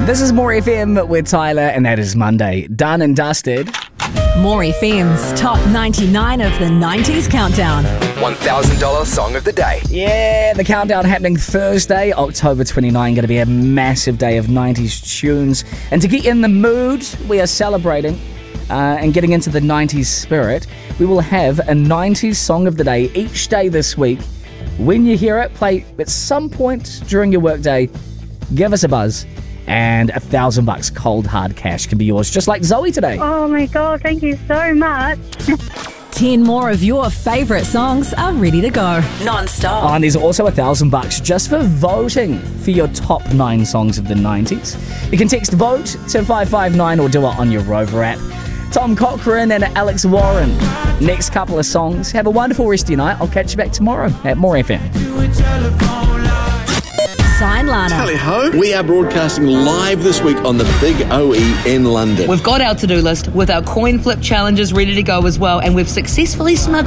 This is More FM with Tyler, and that is Monday. Done and dusted. More FM's top 99 of the 90s countdown. $1,000 song of the day. Yeah, the countdown happening Thursday, October 29. Going to be a massive day of 90s tunes. And to get in the mood, we are celebrating and getting into the 90s spirit. We will have a 90s song of the day each day this week. When you hear it, play at some point during your workday. Give us a buzz. And $1,000 cold hard cash can be yours, just like Zoe today. Oh my God, thank you so much. 10 more of your favourite songs are ready to go. Non-stop. Oh, and there's also $1,000 just for voting for your top 9 songs of the 90s. You can text VOTE to 559 or do it on your Rover app. Tom Cochrane and Alex Warren. Next couple of songs. Have a wonderful rest of your night. I'll catch you back tomorrow at More FM. Sign Lana. Tally ho! We are broadcasting live this week on the Big OE in London. We've got our to-do list with our coin flip challenges ready to go as well, and we've successfully smuggled